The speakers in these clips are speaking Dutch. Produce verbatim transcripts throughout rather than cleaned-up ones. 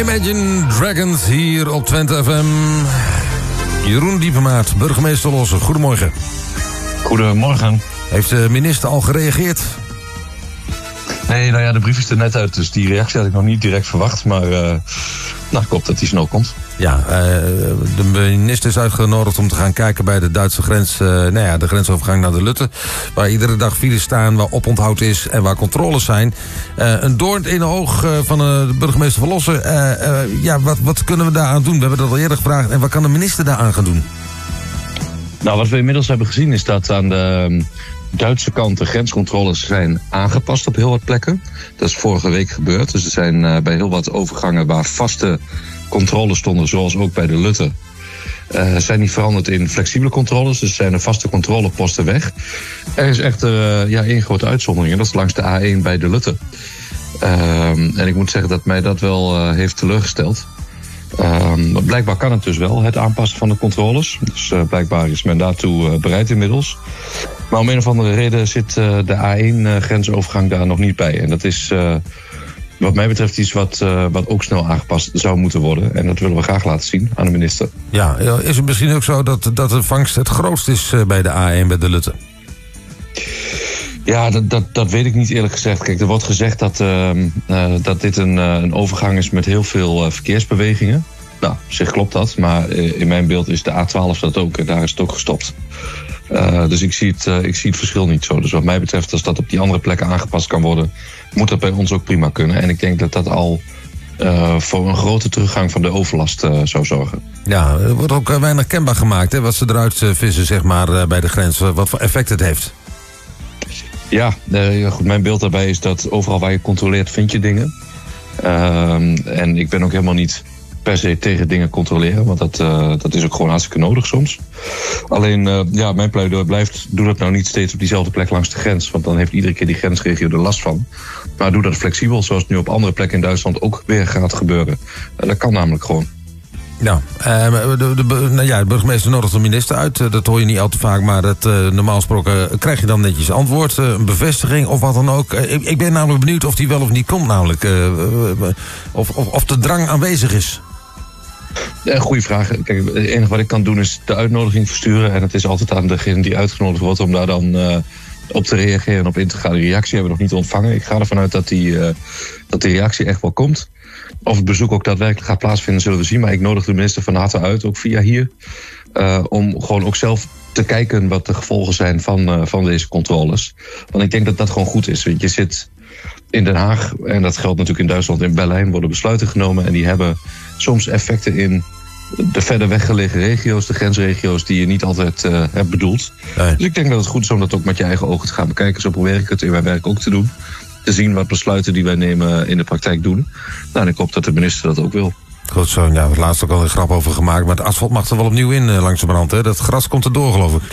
Imagine Dragons hier op Twente F M. Jeroen Diepemaat, burgemeester Lossen. Goedemorgen. Goedemorgen. Heeft de minister al gereageerd? Nee, nou ja, de brief is er net uit, dus die reactie had ik nog niet direct verwacht. Maar uh, nou, ik hoop dat die snel komt. Ja, uh, de minister is uitgenodigd om te gaan kijken bij de Duitse grens. Uh, nou ja, de grensovergang naar de Lutte. Waar iedere dag files staan, waar oponthoud is en waar controles zijn. Uh, een doorn in de oog uh, van uh, de burgemeester van Lossen. Uh, uh, ja, wat, wat kunnen we daaraan doen? We hebben dat al eerder gevraagd. En wat kan de minister daaraan gaan doen? Nou, wat we inmiddels hebben gezien is dat aan de Duitse kant de grenscontroles zijn aangepast op heel wat plekken. Dat is vorige week gebeurd. Dus er zijn uh, bij heel wat overgangen waar vaste controles stonden, zoals ook bij de Lutte, uh, zijn die veranderd in flexibele controles. Dus zijn er vaste controleposten weg. Er is echter uh, ja, één grote uitzondering. En dat is langs de A één bij de Lutte. Uh, en ik moet zeggen dat mij dat wel uh, heeft teleurgesteld. Uh, blijkbaar kan het dus wel, het aanpassen van de controles. Dus uh, blijkbaar is men daartoe uh, bereid inmiddels. Maar om een of andere reden zit uh, de A één uh, grensovergang daar nog niet bij. En dat is uh, wat mij betreft iets wat, uh, wat ook snel aangepast zou moeten worden. En dat willen we graag laten zien aan de minister. Ja, is het misschien ook zo dat, dat de vangst het grootst is uh, bij de A één bij de Lutte? Ja, dat, dat, dat weet ik niet eerlijk gezegd. Kijk, er wordt gezegd dat, uh, uh, dat dit een, uh, een overgang is met heel veel uh, verkeersbewegingen. Nou, op zich klopt dat. Maar uh, in mijn beeld is de A twaalf dat ook. En daar is het ook gestopt. Uh, dus ik zie, het, uh, ik zie het verschil niet zo. Dus wat mij betreft, als dat op die andere plekken aangepast kan worden, moet dat bij ons ook prima kunnen. En ik denk dat dat al uh, voor een grote teruggang van de overlast uh, zou zorgen. Ja, er wordt ook uh, weinig kenbaar gemaakt, hè, wat ze eruit uh, vissen, zeg maar, uh, bij de grens. Wat voor effect het heeft. Ja, uh, goed, mijn beeld daarbij is dat overal waar je controleert vind je dingen. Uh, en ik ben ook helemaal niet per se tegen dingen controleren, want dat, uh, dat is ook gewoon hartstikke nodig soms. Alleen, uh, ja, mijn pleidooi blijft, doe dat nou niet steeds op diezelfde plek langs de grens, want dan heeft iedere keer die grensregio er last van. Maar doe dat flexibel, zoals het nu op andere plekken in Duitsland ook weer gaat gebeuren. Uh, dat kan namelijk gewoon. Ja, uh, de, de, nou ja, de burgemeester nodigt de minister uit. Uh, dat hoor je niet al te vaak, maar dat, uh, normaal gesproken krijg je dan netjes antwoord, uh, een bevestiging of wat dan ook. Uh, ik, ik ben namelijk benieuwd of die wel of niet komt, namelijk. Uh, uh, of, of, of de drang aanwezig is. Ja, goeie vraag. Kijk, het enige wat ik kan doen is de uitnodiging versturen. En het is altijd aan degene die uitgenodigd wordt om daar dan uh, op te reageren en op in te gaan. Die reactie hebben we nog niet ontvangen. Ik ga ervan uit dat die, uh, dat die reactie echt wel komt. Of het bezoek ook daadwerkelijk gaat plaatsvinden, zullen we zien. Maar ik nodig de minister van harte uit, ook via hier, uh, om gewoon ook zelf te kijken wat de gevolgen zijn van, uh, van deze controles. Want ik denk dat dat gewoon goed is. Want je zit in Den Haag, en dat geldt natuurlijk in Duitsland, in Berlijn, worden besluiten genomen. En die hebben soms effecten in de verder weggelegen regio's, de grensregio's, die je niet altijd uh, hebt bedoeld. Nee. Dus ik denk dat het goed is om dat ook met je eigen ogen te gaan bekijken. Zo probeer ik het in mijn werk ook te doen. Te zien wat besluiten die wij nemen in de praktijk doen. Nou, en ik hoop dat de minister dat ook wil. Goed zo, ja, we hebben laatst ook al een grap over gemaakt. Maar het asfalt mag er wel opnieuw in uh, langs de brand, hè? Dat gras komt er door, geloof ik.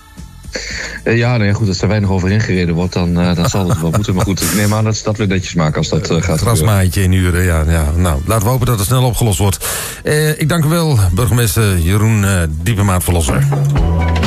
Uh, ja, nee, goed, als er weinig over ingereden wordt, dan, uh, dan zal het wel moeten. Maar goed, ik neem aan dat ze dat weer netjes maken als dat uh, gaat grasmaatje in uren, ja, ja. Nou, laten we hopen dat het snel opgelost wordt. Uh, ik dank u wel, burgemeester Jeroen uh, Diepemaat van Lossen.